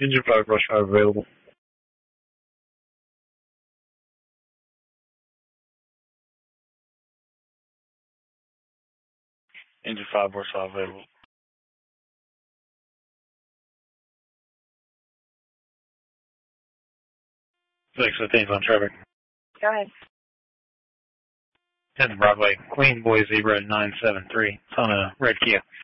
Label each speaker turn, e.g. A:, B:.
A: Engine 5, Rush 5 available. Engine 5, Rush 5 available. Thanks, I think on traffic.
B: Go ahead.
A: 10th Broadway, Queen Boy Zebra 973. It's on a red Kia.